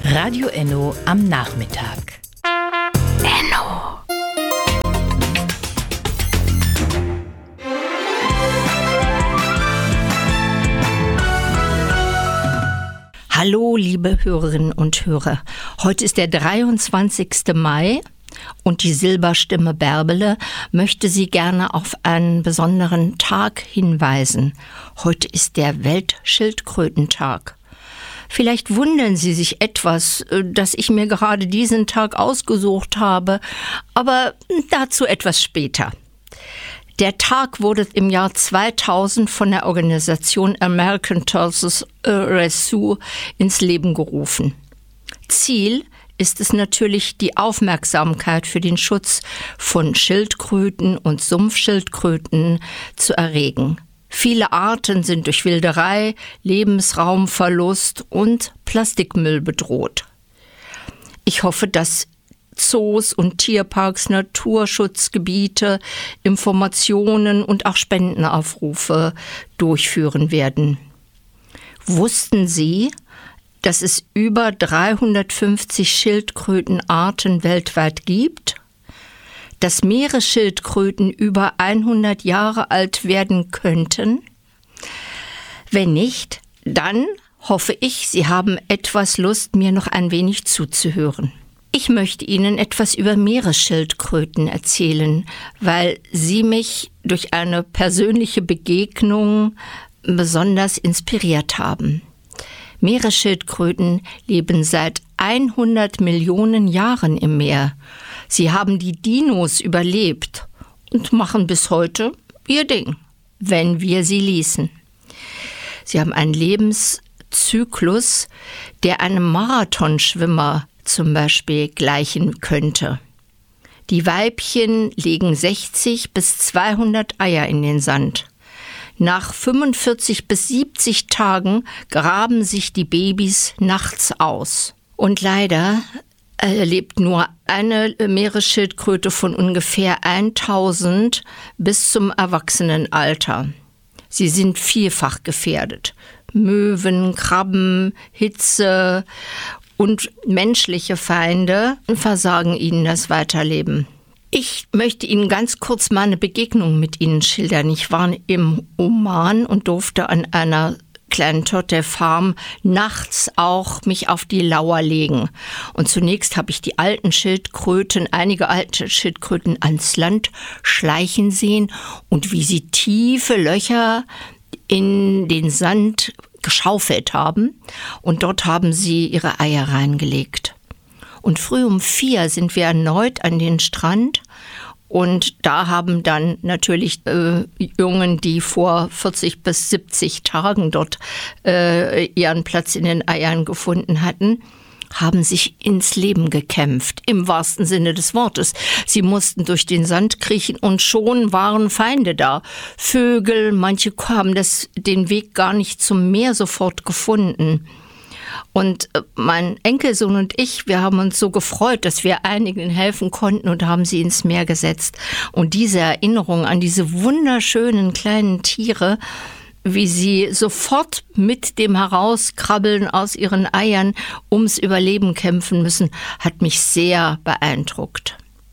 Radio Enno am Nachmittag. Enno. Hallo, liebe Hörerinnen und Hörer. Heute ist der 23. Mai und die Silberstimme Bärbele möchte Sie gerne auf einen besonderen Tag hinweisen. Heute ist der Weltschildkrötentag. Vielleicht wundern Sie sich etwas, dass ich mir gerade diesen Tag ausgesucht habe, aber dazu etwas später. Der Tag wurde im Jahr 2000 von der Organisation American Tortoise Rescue ins Leben gerufen. Ziel ist es natürlich, die Aufmerksamkeit für den Schutz von Schildkröten und Sumpfschildkröten zu erregen. Viele Arten sind durch Wilderei, Lebensraumverlust und Plastikmüll bedroht. Ich hoffe, dass Zoos und Tierparks, Naturschutzgebiete, Informationen und auch Spendenaufrufe durchführen werden. Wussten Sie, dass es über 350 Schildkrötenarten weltweit gibt? Dass Meeresschildkröten über 100 Jahre alt werden könnten? Wenn nicht, dann hoffe ich, Sie haben etwas Lust, mir noch ein wenig zuzuhören. Ich möchte Ihnen etwas über Meeresschildkröten erzählen, weil sie mich durch eine persönliche Begegnung besonders inspiriert haben. Meeresschildkröten leben seit 100 Millionen Jahren im Meer. Sie haben die Dinos überlebt und machen bis heute ihr Ding, wenn wir sie ließen. Sie haben einen Lebenszyklus, der einem Marathonschwimmer zum Beispiel gleichen könnte. Die Weibchen legen 60 bis 200 Eier in den Sand. Nach 45 bis 70 Tagen graben sich die Babys nachts aus. Und leider lebt nur eine Meeresschildkröte von ungefähr 1000 bis zum Erwachsenenalter. Sie sind vielfach gefährdet. Möwen, Krabben, Hitze und menschliche Feinde versagen ihnen das Weiterleben. Ich möchte Ihnen ganz kurz meine Begegnung mit Ihnen schildern. Ich war im Oman und durfte an einer kleinen Torte-Farm nachts auch mich auf die Lauer legen. Und zunächst habe ich die einige alte Schildkröten ans Land schleichen sehen und wie sie tiefe Löcher in den Sand geschaufelt haben. Und dort haben sie ihre Eier reingelegt. Und früh um 4 sind wir erneut an den Strand und da haben dann natürlich Jungen, die vor 40 bis 70 Tagen dort ihren Platz in den Eiern gefunden hatten, haben sich ins Leben gekämpft, im wahrsten Sinne des Wortes. Sie mussten durch den Sand kriechen und schon waren Feinde da. Vögel, manche haben den Weg gar nicht zum Meer sofort gefunden. Und mein Enkelsohn und ich, wir haben uns so gefreut, dass wir einigen helfen konnten und haben sie ins Meer gesetzt. Und diese Erinnerung an diese wunderschönen kleinen Tiere, wie sie sofort mit dem Herauskrabbeln aus ihren Eiern ums Überleben kämpfen müssen, hat mich sehr beeindruckt.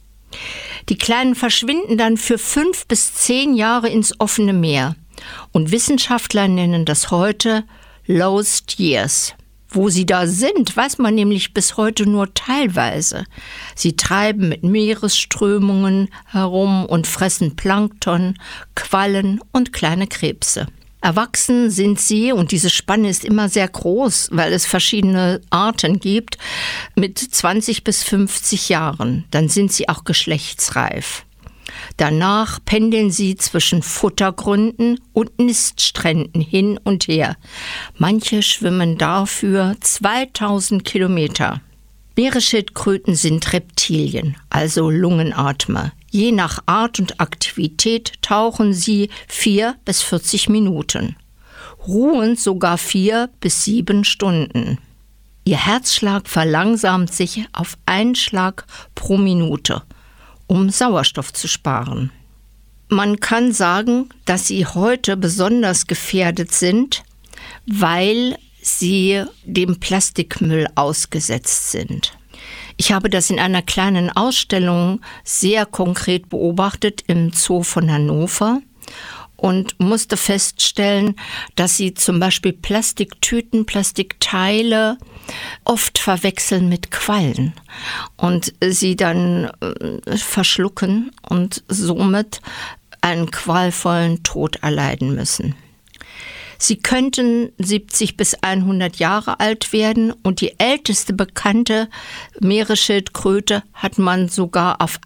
Die Kleinen verschwinden dann für 5 bis 10 Jahre ins offene Meer. Und Wissenschaftler nennen das heute Lost Years. Wo sie da sind, weiß man nämlich bis heute nur teilweise. Sie treiben mit Meeresströmungen herum und fressen Plankton, Quallen und kleine Krebse. Erwachsen sind sie, und diese Spanne ist immer sehr groß, weil es verschiedene Arten gibt, mit 20 bis 50 Jahren. Dann sind sie auch geschlechtsreif. Danach pendeln sie zwischen Futtergründen und Niststränden hin und her. Manche schwimmen dafür 2000 Kilometer. Meeresschildkröten sind Reptilien, also Lungenatmer. Je nach Art und Aktivität tauchen sie 4 bis 40 Minuten. Ruhen sogar 4 bis 7 Stunden. Ihr Herzschlag verlangsamt sich auf einen Schlag pro Minute, um Sauerstoff zu sparen. Man kann sagen, dass sie heute besonders gefährdet sind, weil sie dem Plastikmüll ausgesetzt sind. Ich habe das in einer kleinen Ausstellung sehr konkret beobachtet im Zoo von Hannover und musste feststellen, dass sie zum Beispiel Plastiktüten, Plastikteile oft verwechseln mit Quallen und sie dann verschlucken und somit einen qualvollen Tod erleiden müssen. Sie könnten 70 bis 100 Jahre alt werden und die älteste bekannte Meeresschildkröte hat man sogar auf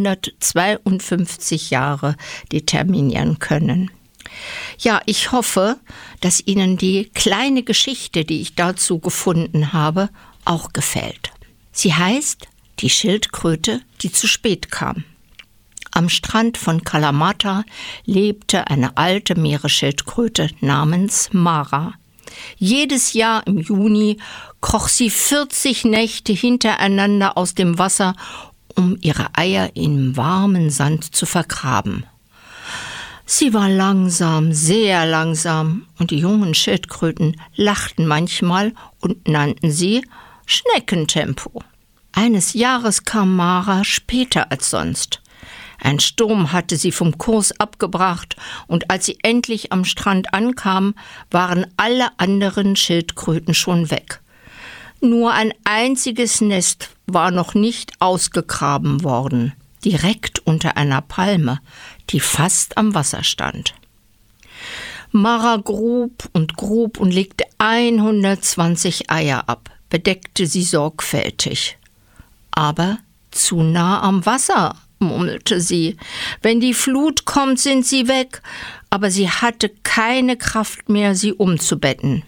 152 Jahre determinieren können. Ja, ich hoffe, dass Ihnen die kleine Geschichte, die ich dazu gefunden habe, auch gefällt. Sie heißt Die Schildkröte, die zu spät kam. Am Strand von Kalamata lebte eine alte Meeresschildkröte namens Mara. Jedes Jahr im Juni kroch sie 40 Nächte hintereinander aus dem Wasser, um ihre Eier im warmen Sand zu vergraben. Sie war langsam, sehr langsam, und die jungen Schildkröten lachten manchmal und nannten sie Schneckentempo. Eines Jahres kam Mara später als sonst. Ein Sturm hatte sie vom Kurs abgebracht und als sie endlich am Strand ankam, waren alle anderen Schildkröten schon weg. Nur ein einziges Nest war noch nicht ausgegraben worden, direkt unter einer Palme, die fast am Wasser stand. Mara grub und legte 120 Eier ab, bedeckte sie sorgfältig. Aber zu nah am Wasser, murmelte sie. Wenn die Flut kommt, sind sie weg. Aber sie hatte keine Kraft mehr, sie umzubetten.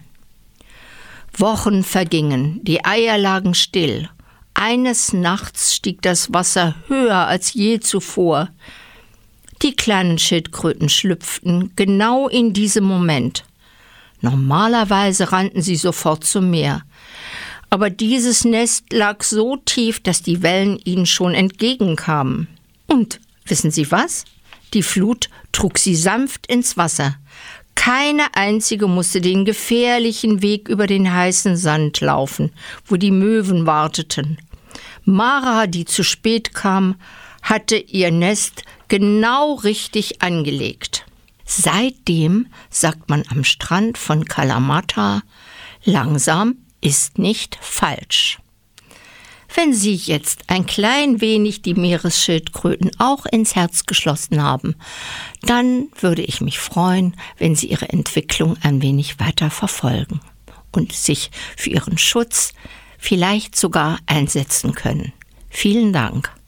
Wochen vergingen, die Eier lagen still. Eines Nachts stieg das Wasser höher als je zuvor. Die kleinen Schildkröten schlüpften genau in diesem Moment. Normalerweise rannten sie sofort zum Meer. Aber dieses Nest lag so tief, dass die Wellen ihnen schon entgegenkamen. Und wissen Sie was? Die Flut trug sie sanft ins Wasser. Keine einzige musste den gefährlichen Weg über den heißen Sand laufen, wo die Möwen warteten. Mara, die zu spät kam, hatte ihr Nest genau richtig angelegt. Seitdem sagt man am Strand von Kalamata, langsam ist nicht falsch. Wenn Sie jetzt ein klein wenig die Meeresschildkröten auch ins Herz geschlossen haben, dann würde ich mich freuen, wenn Sie ihre Entwicklung ein wenig weiter verfolgen und sich für ihren Schutz vielleicht sogar einsetzen können. Vielen Dank.